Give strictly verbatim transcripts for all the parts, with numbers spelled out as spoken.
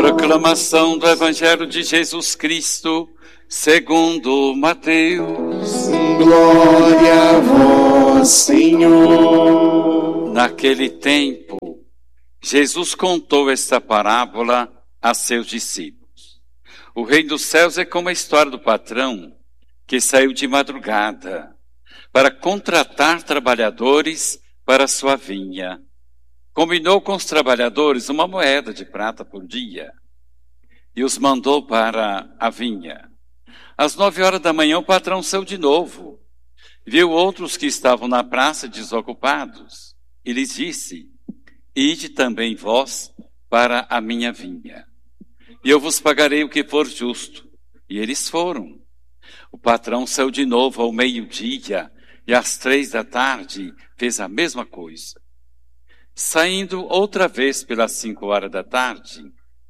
Proclamação do Evangelho de Jesus Cristo, segundo Mateus. Glória a vós, Senhor. Naquele tempo, Jesus contou esta parábola a seus discípulos. O reino dos céus é como a história do patrão que saiu de madrugada para contratar trabalhadores para sua vinha. Combinou com os trabalhadores uma moeda de prata por dia e os mandou para a vinha. Às nove horas da manhã, o patrão saiu de novo. Viu outros que estavam na praça desocupados e lhes disse: ide também vós para a minha vinha, e eu vos pagarei o que for justo. E eles foram. O patrão saiu de novo ao meio-dia e às três da tarde fez a mesma coisa. Saindo outra vez pelas cinco horas da tarde,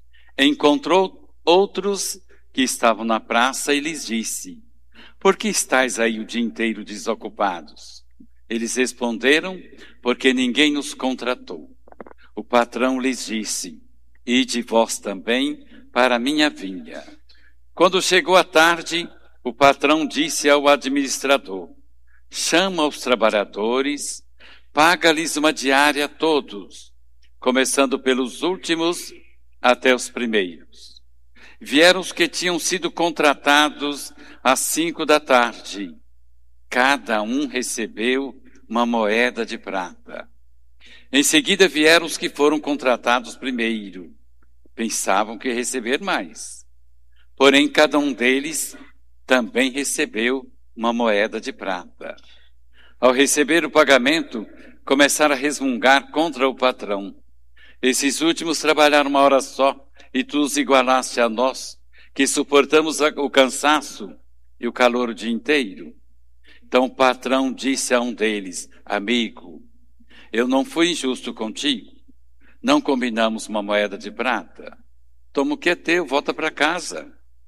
encontrou outros que estavam na praça e lhes disse: por que estáis aí o dia inteiro desocupados? Eles responderam: porque ninguém nos contratou. O patrão lhes disse: ide vós também para a minha vinha. Quando chegou a tarde, o patrão disse ao administrador: chama os trabalhadores, paga-lhes uma diária a todos, começando pelos últimos até os primeiros. Vieram os que tinham sido contratados às cinco da tarde. Cada um recebeu uma moeda de prata. Em seguida vieram os que foram contratados primeiro. Pensavam que receber mais. Porém, cada um deles também recebeu uma moeda de prata. Ao receber o pagamento, começaram a resmungar contra o patrão. Esses últimos trabalharam uma hora só, e tu os igualaste a nós, que suportamos o cansaço e o calor o dia inteiro. Então o patrão disse a um deles: amigo, eu não fui injusto contigo. Não combinamos uma moeda de prata. Toma o que é teu, volta para casa.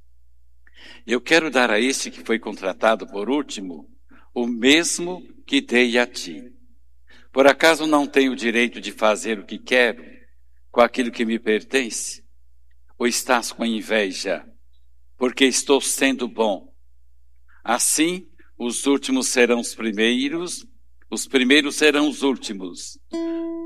Eu quero dar a este que foi contratado por último o mesmo que dei a ti. Por acaso não tenho o direito de fazer o que quero com aquilo que me pertence? Ou estás com inveja, porque estou sendo bom? Assim, os últimos serão os primeiros, os primeiros serão os últimos,